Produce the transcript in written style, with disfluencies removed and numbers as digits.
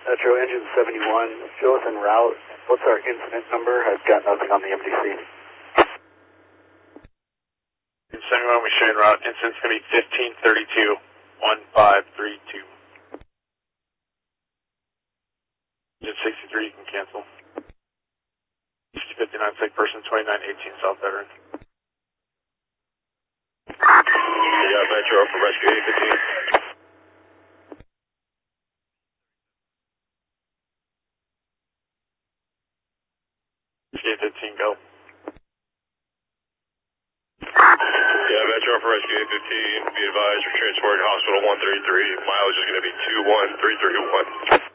Metro engine 71, show us en route. What's our incident number? I've got nothing on the MDC. In 71, we show en route. Incident's going to be 1532, 1532. Engine 63, you can cancel. 59, sick person, 2918, South Veteran. Yeah, Metro for rescue 815. 815, go. Yeah, Metro for rescue 815. Be advised, we're transporting hospital 133. Mileage is going to be 21331.